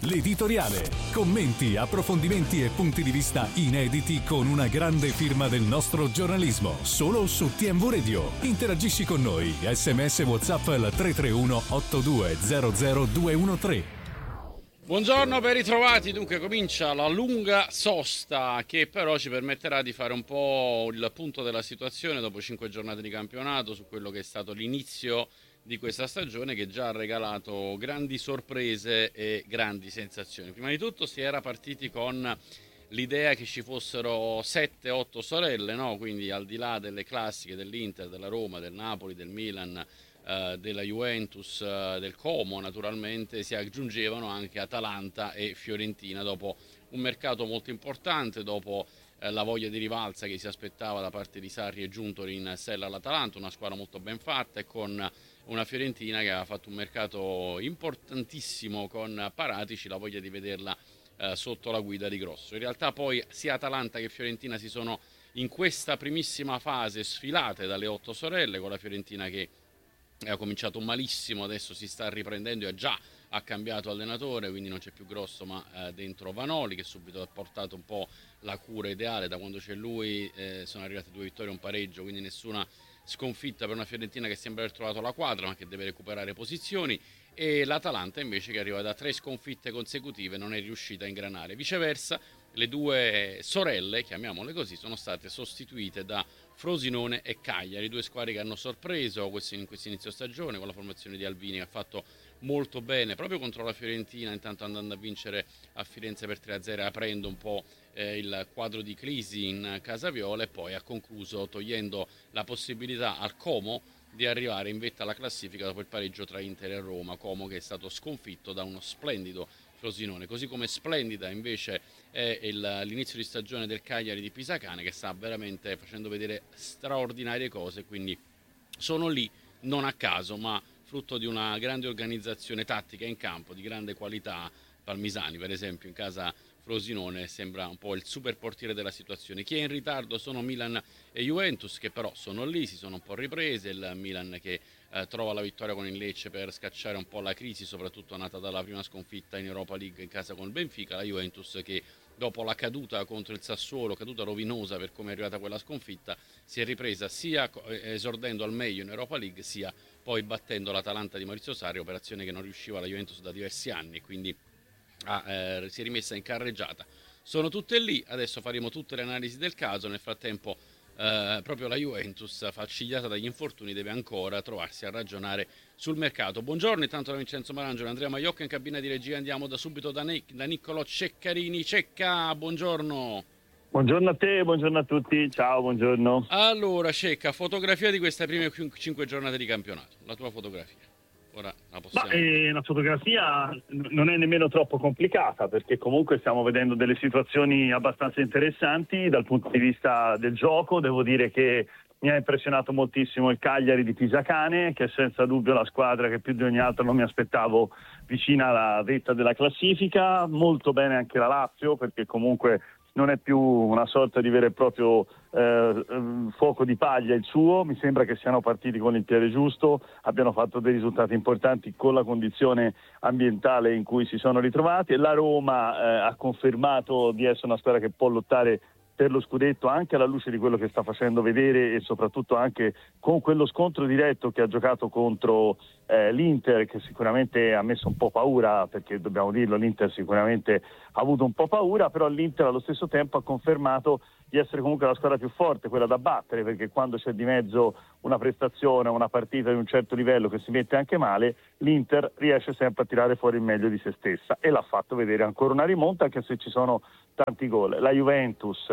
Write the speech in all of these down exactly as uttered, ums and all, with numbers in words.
l'editoriale. Commenti, approfondimenti e punti di vista inediti con una grande firma del nostro giornalismo. Solo su T M V Radio. Interagisci con noi. Sms WhatsApp al tre tre uno otto due zero zero due uno tre. Buongiorno, ben ritrovati. Dunque comincia la lunga sosta che però ci permetterà di fare un po' il punto della situazione dopo cinque giornate di campionato su quello che è stato l'inizio di questa stagione, che già ha regalato grandi sorprese e grandi sensazioni. Prima di tutto si era partiti con l'idea che ci fossero sette otto sorelle, no? Quindi al di là delle classiche dell'Inter, della Roma, del Napoli, del Milan, Uh, della Juventus, uh, del Como, naturalmente si aggiungevano anche Atalanta e Fiorentina dopo un mercato molto importante, dopo uh, la voglia di rivalsa che si aspettava da parte di Sarri e Giuntori in sella all'Atalanta, una squadra molto ben fatta, e con una Fiorentina che aveva fatto un mercato importantissimo con Paratici, la voglia di vederla uh, sotto la guida di Grosso. In realtà poi sia Atalanta che Fiorentina si sono in questa primissima fase sfilate dalle otto sorelle, con la Fiorentina che ha cominciato malissimo, adesso si sta riprendendo e già ha cambiato allenatore, quindi non c'è più Grosso ma eh, dentro Vanoli, che subito ha portato un po' la cura ideale. Da quando c'è lui eh, sono arrivate due vittorie e un pareggio, quindi nessuna sconfitta per una Fiorentina che sembra aver trovato la quadra ma che deve recuperare posizioni, e l'Atalanta invece che arriva da tre sconfitte consecutive non è riuscita a ingranare. Viceversa le due sorelle, chiamiamole così, sono state sostituite da Frosinone e Cagliari, due squadre che hanno sorpreso in questo inizio stagione con la formazione di Alvini, che ha fatto molto bene proprio contro la Fiorentina, intanto andando a vincere a Firenze per tre a zero, aprendo un po' eh, il quadro di crisi in casa viola, e poi ha concluso togliendo la possibilità al Como di arrivare in vetta alla classifica dopo il pareggio tra Inter e Roma. Como che è stato sconfitto da uno splendido Frosinone. Così come splendida invece è il, l'inizio di stagione del Cagliari di Pisacane, che sta veramente facendo vedere straordinarie cose, quindi sono lì non a caso ma frutto di una grande organizzazione tattica in campo, di grande qualità. Palmisani per esempio in casa Frosinone sembra un po' il super portiere della situazione. Chi è in ritardo sono Milan e Juventus, che però sono lì, si sono un po' riprese. Il Milan che eh, trova la vittoria con il Lecce per scacciare un po' la crisi, soprattutto nata dalla prima sconfitta in Europa League in casa con il Benfica. La Juventus che dopo la caduta contro il Sassuolo, caduta rovinosa per come è arrivata quella sconfitta, si è ripresa sia esordendo al meglio in Europa League, sia poi battendo l'Atalanta di Maurizio Sarri, operazione che non riusciva la Juventus da diversi anni, quindi Ah, eh, si è rimessa in carreggiata. Sono tutte lì, adesso faremo tutte le analisi del caso. Nel frattempo eh, proprio la Juventus, falcidiata dagli infortuni, deve ancora trovarsi a ragionare sul mercato. Buongiorno intanto da Vincenzo Marangelo, Andrea Maiocca in cabina di regia. Andiamo da subito da, ne- da Niccolò Ceccarini. Cecca, buongiorno. Buongiorno a te, buongiorno a tutti, ciao, buongiorno. Allora Cecca, fotografia di queste prime cinque giornate di campionato, la tua fotografia. Ora la possiamo... Ma eh, la fotografia non è nemmeno troppo complicata, perché comunque stiamo vedendo delle situazioni abbastanza interessanti dal punto di vista del gioco. Devo dire che mi ha impressionato moltissimo il Cagliari di Pisacane, che è senza dubbio la squadra che più di ogni altra non mi aspettavo vicina alla vetta della classifica. Molto bene anche la Lazio, perché comunque non è più una sorta di vero e proprio eh, fuoco di paglia il suo. Mi sembra che siano partiti con il piede giusto, abbiano fatto dei risultati importanti con la condizione ambientale in cui si sono ritrovati. La Roma eh, ha confermato di essere una squadra che può lottare per lo scudetto anche alla luce di quello che sta facendo vedere, e soprattutto anche con quello scontro diretto che ha giocato contro eh, l'Inter, che sicuramente ha messo un po' paura, perché dobbiamo dirlo, l'Inter sicuramente ha avuto un po' paura, però l'Inter allo stesso tempo ha confermato di essere comunque la squadra più forte, quella da battere, perché quando c'è di mezzo una prestazione, una partita di un certo livello che si mette anche male, l'Inter riesce sempre a tirare fuori il meglio di se stessa, e l'ha fatto vedere ancora una rimonta, anche se ci sono tanti gol. La Juventus,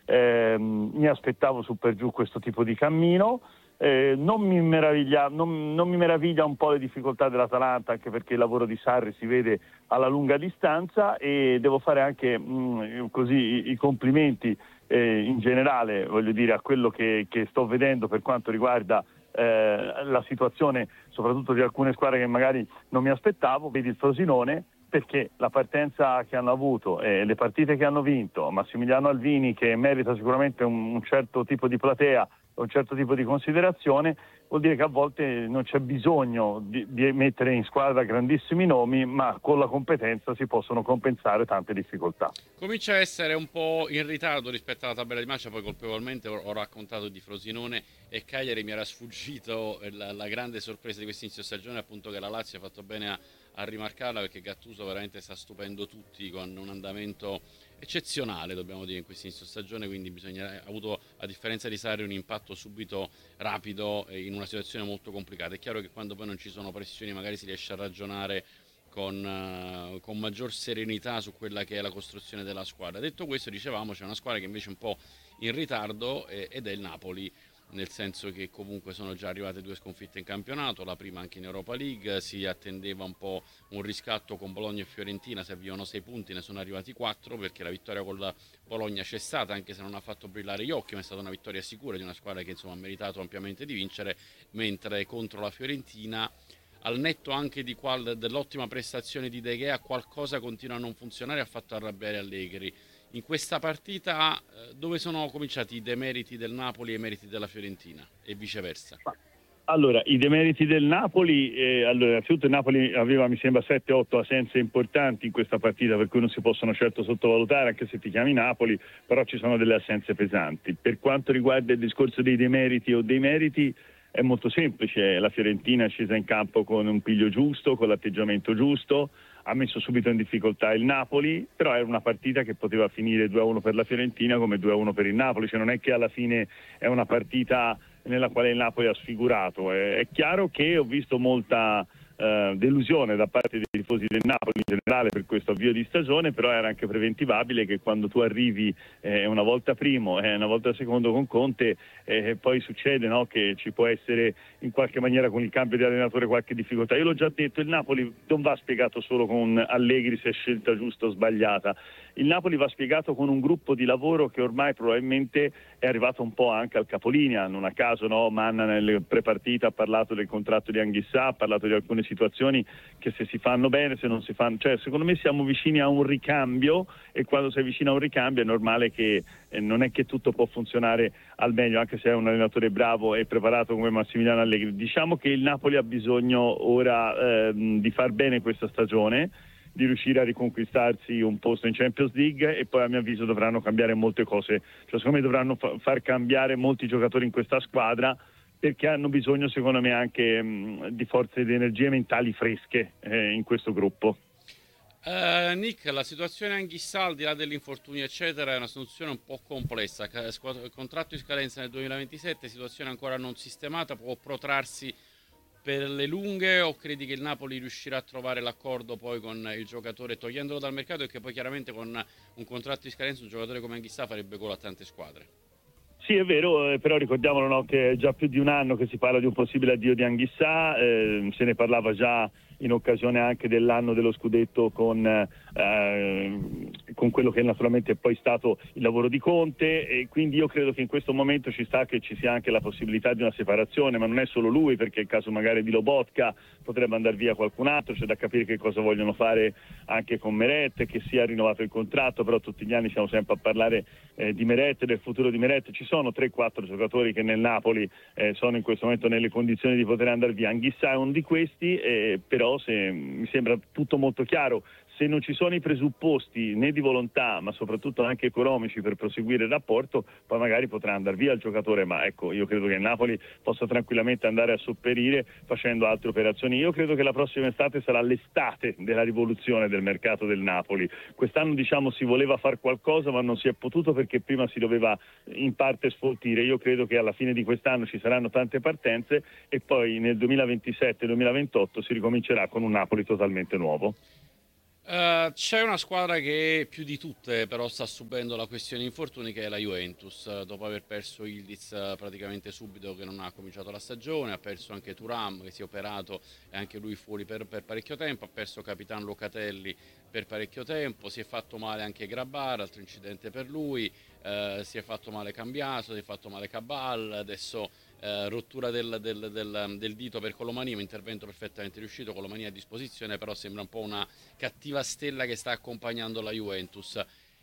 ehm, mi aspettavo su per giù questo tipo di cammino. Eh, non, mi meraviglia, non, non mi meraviglia un po' le difficoltà dell'Atalanta, anche perché il lavoro di Sarri si vede alla lunga distanza, e devo fare anche mh, così i, i complimenti eh, in generale, voglio dire, a quello che, che sto vedendo per quanto riguarda eh, la situazione soprattutto di alcune squadre che magari non mi aspettavo. Vedi il Frosinone, perché la partenza che hanno avuto e le partite che hanno vinto, Massimiliano Alvini, che merita sicuramente un, un certo tipo di platea, un certo tipo di considerazione, vuol dire che a volte non c'è bisogno di, di mettere in squadra grandissimi nomi, ma con la competenza si possono compensare tante difficoltà. Comincia a essere un po' in ritardo rispetto alla tabella di marcia, poi colpevolmente ho raccontato di Frosinone e Cagliari, mi era sfuggito la, la grande sorpresa di questo inizio stagione, appunto, che la Lazio ha fatto bene a, a rimarcarla, perché Gattuso veramente sta stupendo tutti con un andamento eccezionale, dobbiamo dire, in questo inizio stagione, quindi bisogna, ha avuto, a differenza di Sarri, un impatto subito rapido in una situazione molto complicata. È chiaro che quando poi non ci sono pressioni magari si riesce a ragionare Con, uh, con maggior serenità su quella che è la costruzione della squadra. Detto questo, dicevamo, c'è una squadra che invece è un po' in ritardo eh, ed è il Napoli, nel senso che comunque sono già arrivate due sconfitte in campionato, la prima anche in Europa League, si attendeva un po' un riscatto con Bologna e Fiorentina, servivano sei punti, ne sono arrivati quattro, perché la vittoria con la Bologna c'è stata, anche se non ha fatto brillare gli occhi, ma è stata una vittoria sicura di una squadra che insomma ha meritato ampiamente di vincere, mentre contro la Fiorentina, al netto anche di qual, dell'ottima prestazione di De Gea, qualcosa continua a non funzionare, ha fatto arrabbiare Allegri. In questa partita eh, dove sono cominciati i demeriti del Napoli e i meriti della Fiorentina e viceversa? Allora, i demeriti del Napoli, eh, allora, innanzitutto il Napoli aveva, mi sembra, sette otto assenze importanti in questa partita, per cui non si possono certo sottovalutare, anche se ti chiami Napoli, però ci sono delle assenze pesanti. Per quanto riguarda il discorso dei demeriti o dei meriti, è molto semplice. La Fiorentina è scesa in campo con un piglio giusto, con l'atteggiamento giusto, ha messo subito in difficoltà il Napoli, però era una partita che poteva finire due a uno per la Fiorentina come due a uno per il Napoli, cioè non è che alla fine è una partita nella quale il Napoli ha sfigurato. È chiaro che ho visto molta eh, delusione da parte dei tifosi del Napoli in generale per questo avvio di stagione, però era anche preventivabile che quando tu arrivi eh, una volta primo e una volta secondo con Conte, eh, poi succede, no, che ci può essere in qualche maniera con il cambio di allenatore qualche difficoltà. Io l'ho già detto, il Napoli non va spiegato solo con Allegri se è scelta giusta o sbagliata. Il Napoli va spiegato con un gruppo di lavoro che ormai probabilmente è arrivato un po' anche al capolinea. Non a caso, no, Manna nelle prepartite ha parlato del contratto di Anghissà, ha parlato di alcune situazioni che se si fanno bene, se non si fanno, cioè secondo me siamo vicini a un ricambio, e quando sei vicino a un ricambio è normale che eh, non è che tutto può funzionare al meglio, anche se è un allenatore bravo e preparato come Massimiliano Allegri. Diciamo che il Napoli ha bisogno ora ehm, di far bene questa stagione, di riuscire a riconquistarsi un posto in Champions League, e poi a mio avviso dovranno cambiare molte cose, cioè secondo me dovranno fa- far cambiare molti giocatori in questa squadra, perché hanno bisogno secondo me anche mh, di forze e di energie mentali fresche eh, in questo gruppo. Uh, Nick, la situazione Anghissà, al di là dell'infortunio eccetera, è una situazione un po' complessa. Contratto in scadenza nel duemilaventisette, situazione ancora non sistemata, può protrarsi per le lunghe, o credi che il Napoli riuscirà a trovare l'accordo poi con il giocatore togliendolo dal mercato, e che poi chiaramente con un contratto di scadenza un giocatore come Anghissà farebbe gol a tante squadre? Sì, è vero, eh, però ricordiamolo, no, che è già più di un anno che si parla di un possibile addio di Anghissà, eh, se ne parlava già in occasione anche dell'anno dello scudetto con, eh, con quello che naturalmente è poi stato il lavoro di Conte, e quindi io credo che in questo momento ci sta che ci sia anche la possibilità di una separazione, ma non è solo lui, perché il caso magari di Lobotka potrebbe andare via qualcun altro, c'è da capire che cosa vogliono fare anche con Meret, che sia rinnovato il contratto, però tutti gli anni siamo sempre a parlare eh, di Meret, del futuro di Meret. Ci sono tre quattro giocatori che nel Napoli eh, sono in questo momento nelle condizioni di poter andare via. Anghissà è uno di questi, eh, però se, mi sembra tutto molto chiaro. Se non ci sono i presupposti né di volontà, ma soprattutto anche economici per proseguire il rapporto, poi magari potrà andare via il giocatore, ma ecco, io credo che il Napoli possa tranquillamente andare a sopperire facendo altre operazioni. Io credo che la prossima estate sarà l'estate della rivoluzione del mercato del Napoli. Quest'anno, diciamo, si voleva fare qualcosa, ma non si è potuto perché prima si doveva in parte sfoltire. Io credo che alla fine di quest'anno ci saranno tante partenze, e poi nel duemilaventisette duemilaventotto si ricomincerà con un Napoli totalmente nuovo. Uh, c'è una squadra che più di tutte però sta subendo la questione infortuni, che è la Juventus. Uh, dopo aver perso Ildiz uh, praticamente subito, che non ha cominciato la stagione, ha perso anche Thuram, che si è operato e anche lui fuori per, per parecchio tempo, ha perso capitano Locatelli per parecchio tempo, si è fatto male anche Grabar, altro incidente per lui, uh, si è fatto male Cambiaso, si è fatto male Cabal, adesso Uh, rottura del, del, del, del dito per Colomani, un intervento perfettamente riuscito, Colomani a disposizione, però sembra un po' una cattiva stella che sta accompagnando la Juventus.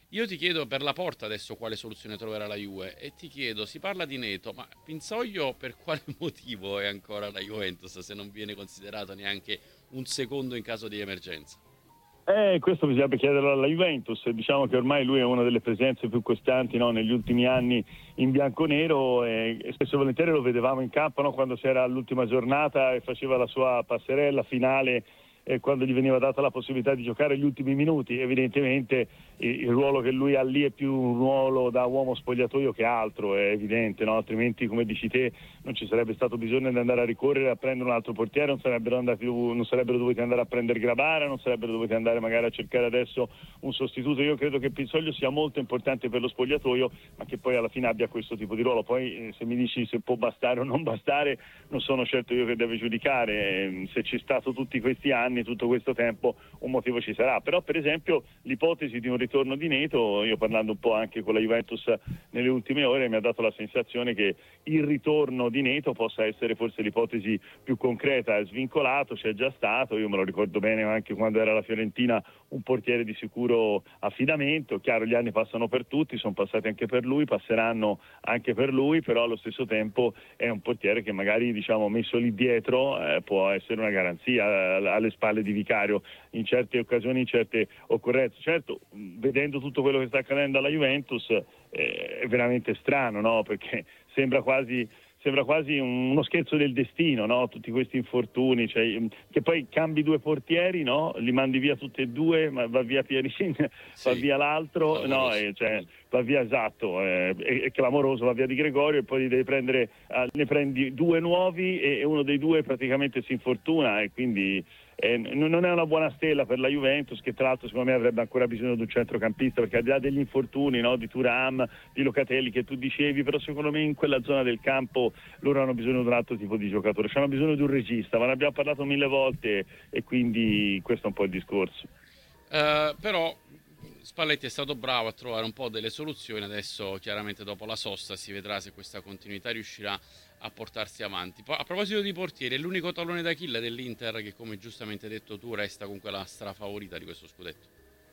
Io ti chiedo per la porta adesso quale soluzione troverà la Juve e ti chiedo, si parla di Neto, ma Pinsoglio per quale motivo è ancora la Juventus se non viene considerato neanche un secondo in caso di emergenza? Eh, questo bisognerebbe chiederlo alla Juventus. Diciamo che ormai lui è una delle presenze più costanti, no, negli ultimi anni in bianconero, e, e spesso e volentieri lo vedevamo in campo, no, quando si era all'ultima giornata e faceva la sua passerella finale, e quando gli veniva data la possibilità di giocare gli ultimi minuti. Evidentemente il, il ruolo che lui ha lì è più un ruolo da uomo spogliatoio che altro, è evidente, no? Altrimenti, come dici te, non ci sarebbe stato bisogno di andare a ricorrere a prendere un altro portiere, non sarebbero andati, non sarebbero dovuti andare a prendere Grabara, non sarebbero dovuti andare magari a cercare adesso un sostituto. Io credo che Pinsoglio sia molto importante per lo spogliatoio, ma che poi alla fine abbia questo tipo di ruolo. Poi eh, se mi dici se può bastare o non bastare, non sono certo io che devo giudicare. Eh, se c'è stato tutti questi anni, tutto questo tempo, un motivo ci sarà. Però per esempio l'ipotesi di un ritorno di Neto, io parlando un po' anche con la Juventus nelle ultime ore, mi ha dato la sensazione che il ritorno di Neto possa essere forse l'ipotesi più concreta. È svincolato, c'è già stato, io me lo ricordo bene anche quando era la Fiorentina, un portiere di sicuro affidamento. Chiaro, gli anni passano per tutti, sono passati anche per lui, passeranno anche per lui, però allo stesso tempo è un portiere che magari, diciamo, messo lì dietro eh, può essere una garanzia eh, alle spalle di Vicario in certe occasioni, in certe occorrenze. Certo, vedendo tutto quello che sta accadendo alla Juventus eh, è veramente strano, no? Perché sembra quasi sembra quasi uno scherzo del destino, no? Tutti questi infortuni, cioè, che poi cambi due portieri, no? Li mandi via tutti e due, ma va via Pierin, sì, va via l'altro, no? E cioè, va via, esatto, eh, è, è clamoroso, va via Di Gregorio e poi li devi prendere, eh, ne prendi due nuovi e, e uno dei due praticamente si infortuna, e quindi Eh, non è una buona stella per la Juventus, che tra l'altro secondo me avrebbe ancora bisogno di un centrocampista, perché al di là degli infortuni, no, di Thuram, di Locatelli che tu dicevi, però secondo me in quella zona del campo loro hanno bisogno di un altro tipo di giocatore, cioè hanno bisogno di un regista, ma ne abbiamo parlato mille volte e quindi questo è un po' il discorso. Uh, però Spalletti è stato bravo a trovare un po' delle soluzioni. Adesso chiaramente dopo la sosta si vedrà se questa continuità riuscirà a portarsi avanti. A proposito di portieri, è l'unico tallone d'Achille dell'Inter che, come giustamente detto tu, resta comunque la strafavorita di questo scudetto.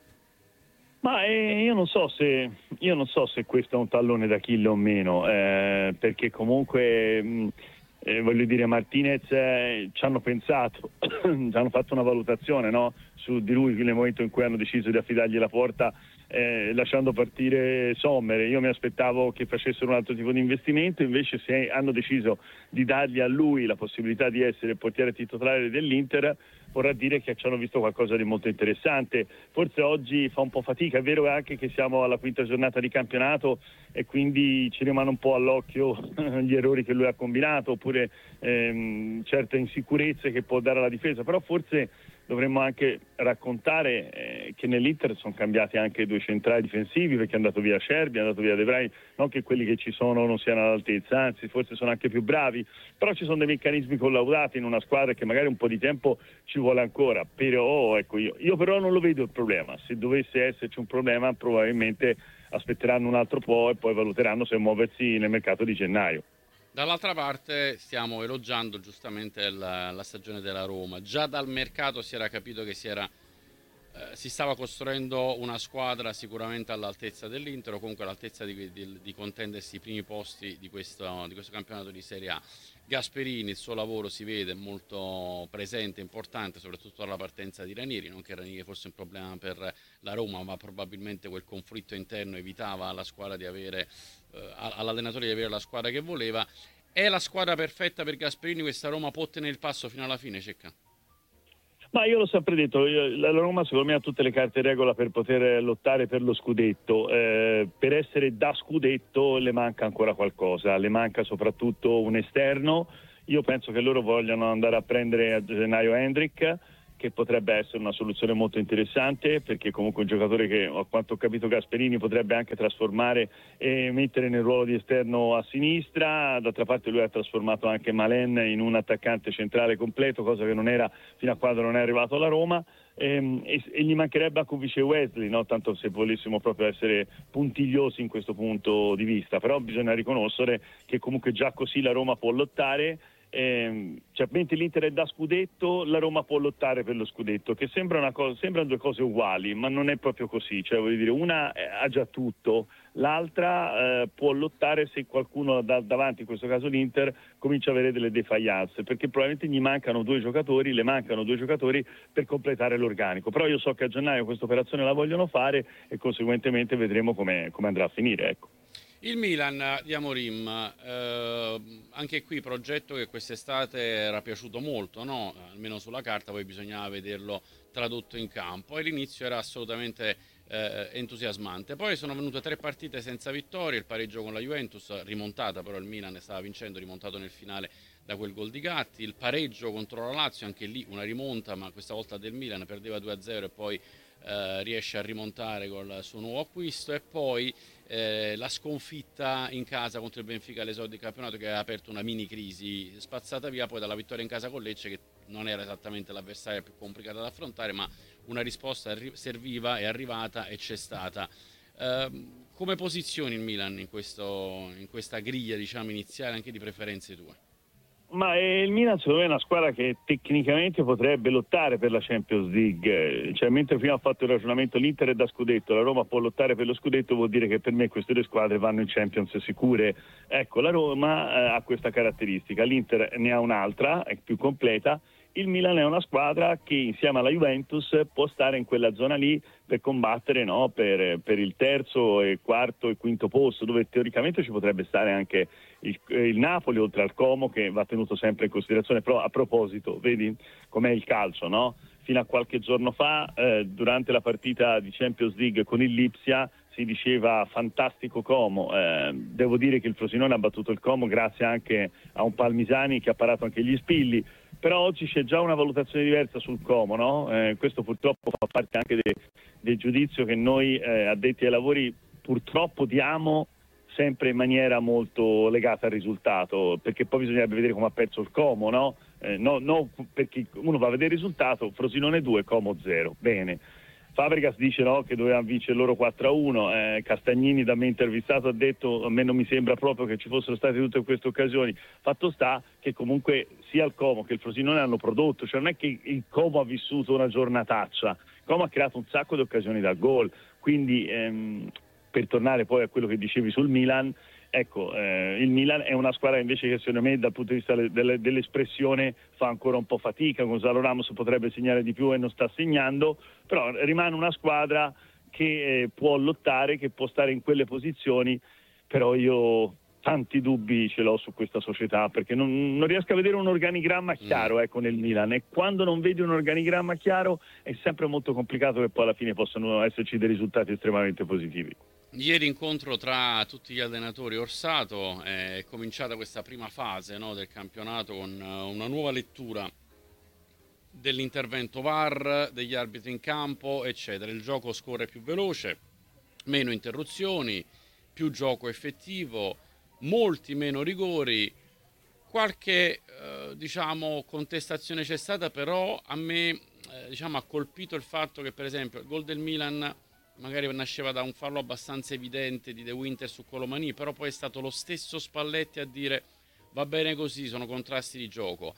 Ma eh, io non so se io non so se questo è un tallone d'Achille o meno, eh, perché comunque mh, eh, voglio dire, Martinez eh, ci hanno pensato, ci hanno fatto una valutazione, no, su di lui nel momento in cui hanno deciso di affidargli la porta, eh, lasciando partire Sommer. Io mi aspettavo che facessero un altro tipo di investimento, invece se hanno deciso di dargli a lui la possibilità di essere il portiere titolare dell'Inter, vorrà dire che ci hanno visto qualcosa di molto interessante. Forse oggi fa un po' fatica, è vero anche che siamo alla quinta giornata di campionato e quindi ci rimane un po' all'occhio gli errori che lui ha combinato, oppure ehm, certe insicurezze che può dare alla difesa, però forse dovremmo anche raccontare eh, che nell'Inter sono cambiati anche due centrali difensivi, perché è andato via Scerbi, è andato via De Vrij, non che quelli che ci sono non siano all'altezza, anzi forse sono anche più bravi, però ci sono dei meccanismi collaudati in una squadra che magari un po' di tempo ci vuole ancora. Però ecco, io, io però non lo vedo il problema. Se dovesse esserci un problema probabilmente aspetteranno un altro po' e poi valuteranno se muoversi nel mercato di gennaio. Dall'altra parte stiamo elogiando giustamente la, la stagione della Roma. Già dal mercato si era capito che si, era, eh, si stava costruendo una squadra sicuramente all'altezza dell'Inter, o comunque all'altezza di, di, di contendersi i primi posti di questo, di questo campionato di Serie A. Gasperini, il suo lavoro si vede molto presente, importante, soprattutto alla partenza di Ranieri. Non che Ranieri fosse un problema per la Roma, ma probabilmente quel conflitto interno evitava alla squadra di avere, eh, all'allenatore di avere la squadra che voleva. È la squadra perfetta per Gasperini questa Roma? Può tenere il passo fino alla fine, Cecca? Ma io l'ho sempre detto, la Roma secondo me ha tutte le carte in regola per poter lottare per lo scudetto. Eh, per essere da scudetto le manca ancora qualcosa, le manca soprattutto un esterno. Io penso che loro vogliano andare a prendere a gennaio Hendrick, che potrebbe essere una soluzione molto interessante, perché comunque un giocatore che, a quanto ho capito, Gasperini potrebbe anche trasformare e mettere nel ruolo di esterno a sinistra. D'altra parte lui ha trasformato anche Malen in un attaccante centrale completo, cosa che non era fino a quando non è arrivato alla Roma, e, e, e gli mancherebbe anche un vice Wesley, no? Tanto se volessimo proprio essere puntigliosi in questo punto di vista, però bisogna riconoscere che comunque già così la Roma può lottare. Eh, cioè, mentre l'Inter è da scudetto, la Roma può lottare per lo scudetto, che sembra una cosa, sembrano due cose uguali, ma non è proprio così. Cioè, voglio dire, una ha già tutto, l'altra eh, può lottare se qualcuno da, davanti, in questo caso l'Inter, comincia a avere delle defaillance, perché probabilmente gli mancano due giocatori, le mancano due giocatori per completare l'organico. Però io so che a gennaio questa operazione la vogliono fare e conseguentemente vedremo come andrà a finire, ecco. Il Milan di Amorim, eh, anche qui progetto che quest'estate era piaciuto molto, no? Almeno sulla carta, poi bisognava vederlo tradotto in campo e l'inizio era assolutamente eh, entusiasmante. Poi sono venute tre partite senza vittorie, il pareggio con la Juventus, rimontata però il Milan stava vincendo, rimontato nel finale da quel gol di Gatti, il pareggio contro la Lazio, anche lì una rimonta ma questa volta del Milan, perdeva due a zero e poi eh, riesce a rimontare col suo nuovo acquisto e poi Eh, la sconfitta in casa contro il Benfica all'esordio del campionato che ha aperto una mini crisi, spazzata via poi dalla vittoria in casa con Lecce che non era esattamente l'avversaria più complicata da affrontare, ma una risposta arri- serviva, è arrivata e c'è stata. Eh, come posizioni il Milan in, questo, in questa griglia, diciamo, iniziale, anche di preferenze tue? Ma eh, il Milan secondo me è una squadra che tecnicamente potrebbe lottare per la Champions League, cioè mentre prima ho fatto il ragionamento l'Inter è da scudetto, la Roma può lottare per lo scudetto, vuol dire che per me queste due squadre vanno in Champions sicure. Ecco, la Roma eh, ha questa caratteristica, l'Inter ne ha un'altra, è più completa. Il Milan è una squadra che insieme alla Juventus può stare in quella zona lì per combattere, no, per, per il terzo e quarto e quinto posto, dove teoricamente ci potrebbe stare anche il, il Napoli oltre al Como, che va tenuto sempre in considerazione. Però a proposito, vedi com'è il calcio, no? Fino a qualche giorno fa, eh, durante la partita di Champions League con il Lipsia, si diceva fantastico Como. Eh, devo dire che il Frosinone ha battuto il Como grazie anche a un Palmisani che ha parato anche gli spilli. Però oggi c'è già una valutazione diversa sul Como, no? Eh, questo purtroppo fa parte anche de, del giudizio che noi eh, addetti ai lavori purtroppo diamo sempre in maniera molto legata al risultato, perché poi bisognerebbe vedere come ha perso il Como, no? Eh, no, no, perché uno va a vedere il risultato, Frosinone due, Como zero, bene. Fabregas dice no, che dovevano vincere loro quattro a uno, eh, Castagnini da me intervistato ha detto a me non mi sembra proprio che ci fossero state tutte queste occasioni. Fatto sta che comunque sia il Como che il Frosinone hanno prodotto, cioè non è che il Como ha vissuto una giornataccia, il Como ha creato un sacco di occasioni da gol, quindi ehm, per tornare poi a quello che dicevi sul Milan, ecco, eh, il Milan è una squadra invece che secondo me dal punto di vista delle, dell'espressione fa ancora un po' fatica. Gonzalo Ramos potrebbe segnare di più e non sta segnando, però rimane una squadra che eh, può lottare, che può stare in quelle posizioni, però io tanti dubbi ce l'ho su questa società perché non, non riesco a vedere un organigramma chiaro, ecco, nel Milan, e quando non vedi un organigramma chiaro è sempre molto complicato che poi alla fine possano esserci dei risultati estremamente positivi. Ieri incontro tra tutti gli allenatori Orsato, è cominciata questa prima fase, no, del campionato con una nuova lettura dell'intervento V A R, degli arbitri in campo, eccetera. Il gioco scorre più veloce, meno interruzioni, più gioco effettivo, molti meno rigori. Qualche eh, diciamo contestazione c'è stata, però a me eh, diciamo ha colpito il fatto che per esempio il gol del Milan magari nasceva da un fallo abbastanza evidente di De Winter su Colomani, però poi è stato lo stesso Spalletti a dire va bene così, sono contrasti di gioco.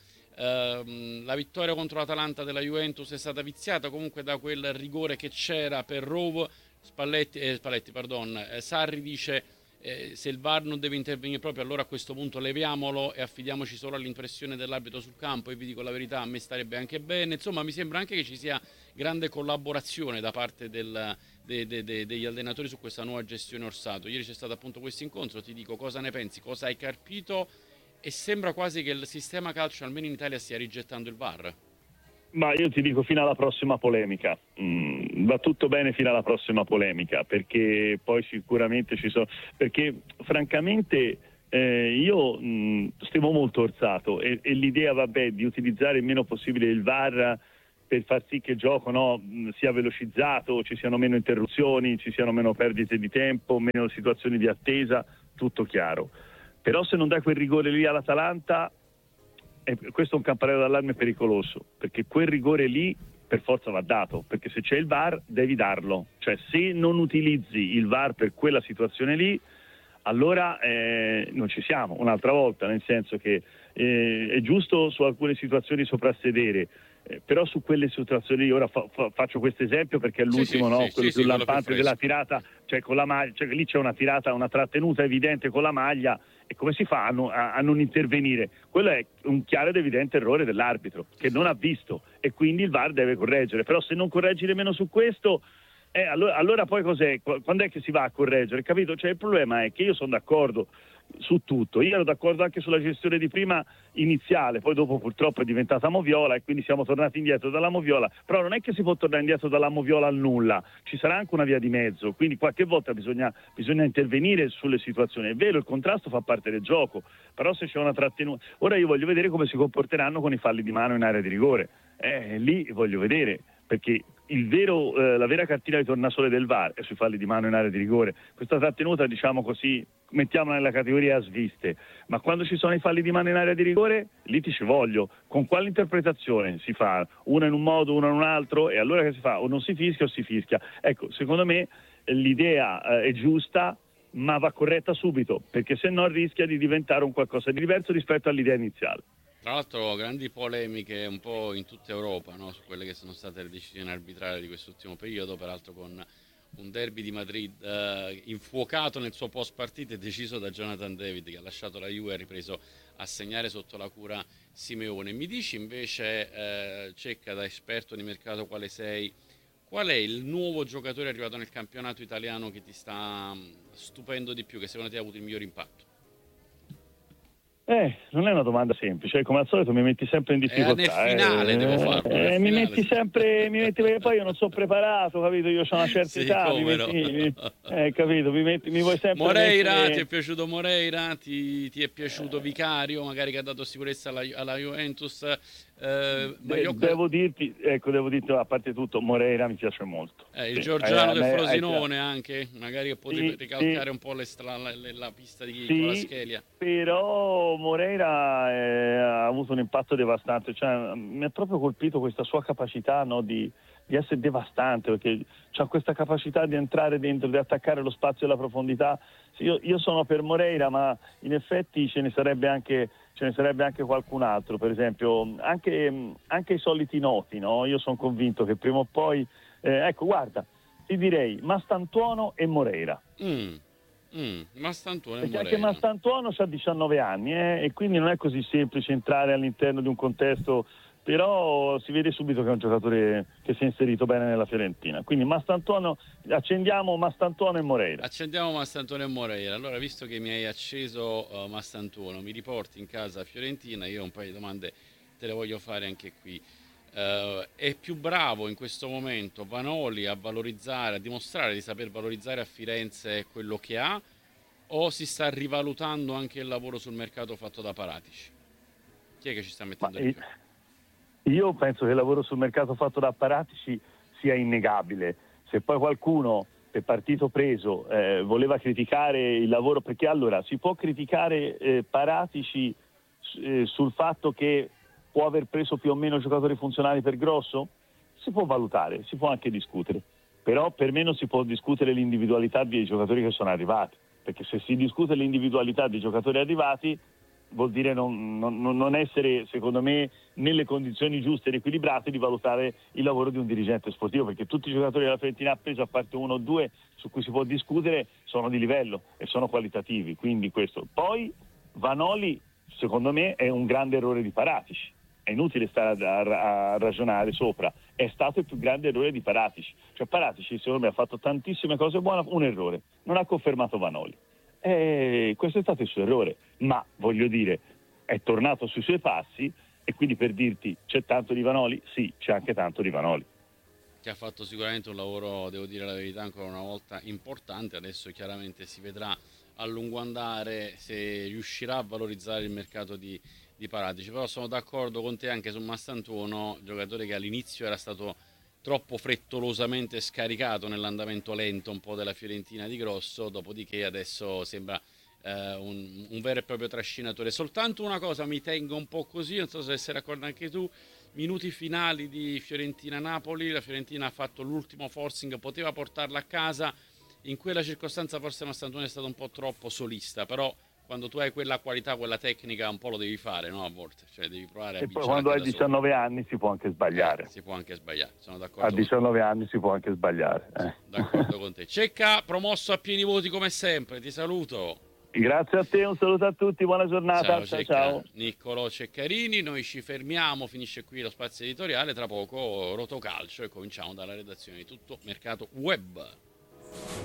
Uh, la vittoria contro l'Atalanta della Juventus è stata viziata comunque da quel rigore che c'era per Rove. Spalletti, eh, Spalletti pardon, eh, Sarri dice eh, se il V A R non deve intervenire proprio, allora a questo punto leviamolo e affidiamoci solo all'impressione dell'arbitro sul campo, e vi dico la verità, a me starebbe anche bene. Insomma, mi sembra anche che ci sia grande collaborazione da parte del, de, de, de, degli allenatori su questa nuova gestione Orsato. Ieri c'è stato appunto questo incontro, ti dico cosa ne pensi, cosa hai capito, e sembra quasi che il sistema calcio almeno in Italia stia rigettando il V A R. Ma io ti dico fino alla prossima polemica, mm, va tutto bene fino alla prossima polemica, perché poi sicuramente ci sono, perché francamente eh, io mh, stimo molto Orsato e, e l'idea vabbè di utilizzare il meno possibile il V A R per far sì che il gioco no, sia velocizzato, ci siano meno interruzioni, ci siano meno perdite di tempo, meno situazioni di attesa, tutto chiaro. Però se non dai quel rigore lì all'Atalanta, eh, questo è un campanello d'allarme pericoloso, perché quel rigore lì per forza va dato, perché se c'è il V A R devi darlo, cioè se non utilizzi il V A R per quella situazione lì, allora eh, non ci siamo un'altra volta, nel senso che eh, è giusto su alcune situazioni soprassedere, eh, però su quelle situazioni, ora fa, fa, faccio questo esempio perché è l'ultimo, sì, sì, no? sì, quello sì, più sì, lampante quello più della tirata, cioè con la maglia, cioè lì c'è una tirata, una trattenuta evidente con la maglia, e come si fa a, no, a, a non intervenire? Quello è un chiaro ed evidente errore dell'arbitro che non ha visto, e quindi il V A R deve correggere. Però se non correggi nemmeno su questo, eh, allora, allora poi cos'è? Quando è che si va a correggere? Capito? Cioè il problema è che io sono d'accordo su tutto, io ero d'accordo anche sulla gestione di prima iniziale, poi dopo purtroppo è diventata moviola e quindi siamo tornati indietro dalla moviola, però non è che si può tornare indietro dalla moviola al nulla, ci sarà anche una via di mezzo, quindi qualche volta bisogna, bisogna intervenire sulle situazioni. È vero, il contrasto fa parte del gioco, però se c'è una trattenuta, ora io voglio vedere come si comporteranno con i falli di mano in area di rigore, eh, lì voglio vedere, perché il vero, eh, la vera cartina di tornasole del V A R è sui falli di mano in area di rigore. Questa trattenuta, diciamo così, mettiamola nella categoria sviste, ma quando ci sono i falli di mano in area di rigore, lì ti ci voglio. Con quale interpretazione si fa? Una in un modo, una in un altro, e allora che si fa? O non si fischia o si fischia. Ecco, secondo me l'idea eh, è giusta, ma va corretta subito, perché se no rischia di diventare un qualcosa di diverso rispetto all'idea iniziale. Tra l'altro grandi polemiche un po' in tutta Europa, no? Su quelle che sono state le decisioni arbitrali di quest'ultimo periodo, peraltro con un derby di Madrid eh, infuocato nel suo post partita e deciso da Jonathan David, che ha lasciato la Juve e ha ripreso a segnare sotto la cura Simeone. Mi dici invece, eh, Cecca, da esperto di mercato quale sei, qual è il nuovo giocatore arrivato nel campionato italiano che ti sta stupendo di più, che secondo te ha avuto il miglior impatto? Eh, non è una domanda semplice, come al solito mi metti sempre in difficoltà. Eh, nel finale eh, devo farlo. Eh, nel mi finale, metti sì. sempre, mi metti perché poi io non sono preparato, capito? Io ho una certa Sì, età, mi come metti, no. mi, eh, capito? Mi, metti, mi vuoi sempre Moreira, mettere... ti è piaciuto Moreira? Ti, ti è piaciuto Vicario, magari che ha dato sicurezza alla, alla Juventus? Eh, ma De- io... devo dirti, ecco, devo dirti, a parte tutto, Moreira mi piace molto. Eh, il Sì, Giorgiano eh, del me- Frosinone anche, magari che potevi sì, ricalcare sì. un po' le stra- la, la- la pista di Sì, Kvaratskhelia. però Moreira eh, ha avuto un impatto devastante, cioè, mi ha proprio colpito questa sua capacità, no, di, di essere devastante, perché ha questa capacità di entrare dentro, di attaccare lo spazio e la profondità. Sì, io, io sono per Moreira, ma in effetti ce ne sarebbe anche, ce ne sarebbe anche qualcun altro, per esempio anche, anche i soliti noti, no? Io sono convinto che prima o poi, eh, ecco guarda, ti direi Mastantuono e Moreira. Mm. Mm, Mastantuono e Perché Moreira. anche Mastantuono ha diciannove anni eh, e quindi non è così semplice entrare all'interno di un contesto, però si vede subito che è un giocatore che si è inserito bene nella Fiorentina. Quindi Mastantuono, accendiamo Mastantuono e Moreira. Accendiamo Mastantuono e Moreira. Allora, visto che mi hai acceso uh, Mastantuono, mi riporti in casa Fiorentina, io un paio di domande te le voglio fare anche qui. Uh, è più bravo in questo momento Vanoli a valorizzare, a dimostrare di saper valorizzare a Firenze quello che ha, o si sta rivalutando anche il lavoro sul mercato fatto da Paratici? Chi è che ci sta mettendo di più? Io penso che il lavoro sul mercato fatto da Paratici sia innegabile. Se poi qualcuno per partito preso eh, voleva criticare il lavoro, perché allora si può criticare eh, Paratici eh, sul fatto che può aver preso più o meno giocatori funzionali per Grosso? Si può valutare, si può anche discutere, però per me non si può discutere l'individualità dei giocatori che sono arrivati, perché se si discute l'individualità dei giocatori arrivati vuol dire non, non, non essere, secondo me, nelle condizioni giuste ed equilibrate di valutare il lavoro di un dirigente sportivo, perché tutti i giocatori della Fiorentina ha preso, a parte uno o due su cui si può discutere, sono di livello e sono qualitativi, quindi questo. Poi Vanoli, secondo me, è un grande errore di Paratici. È inutile stare a, a, a ragionare sopra, è stato il più grande errore di Paratici. Cioè Paratici secondo me ha fatto tantissime cose buone, un errore, non ha confermato Vanoli. E questo è stato il suo errore, ma voglio dire, è tornato sui suoi passi e quindi per dirti c'è tanto di Vanoli, sì, c'è anche tanto di Vanoli. Che ha fatto sicuramente un lavoro, devo dire la verità, ancora una volta importante, adesso chiaramente si vedrà a lungo andare se riuscirà a valorizzare il mercato di di Paratici, però sono d'accordo con te anche su Mastantuono, giocatore che all'inizio era stato troppo frettolosamente scaricato nell'andamento lento un po' della Fiorentina di Grosso, dopodiché adesso sembra eh, un, un vero e proprio trascinatore. Soltanto una cosa mi tengo un po' così, non so se sei d'accordo anche tu, minuti finali di Fiorentina-Napoli, la Fiorentina ha fatto l'ultimo forcing, poteva portarla a casa, in quella circostanza forse Mastantuono è stato un po' troppo solista, però quando tu hai quella qualità, quella tecnica, un po' lo devi fare, no? A volte, cioè devi provare a E poi vincere quando anche hai da solo. diciannove anni si può anche sbagliare. Eh, si può anche sbagliare, sono A d'accordo. diciannove anni si può anche sbagliare. Eh. D'accordo con te. Cecca, promosso a pieni voti come sempre, ti saluto. Grazie a te, un saluto a tutti, buona giornata. Ciao, Ciao, Cecca. ciao. Niccolò Ceccarini, noi ci fermiamo, finisce qui lo spazio editoriale, tra poco Rotocalcio e cominciamo dalla redazione di Tutto Mercato Web.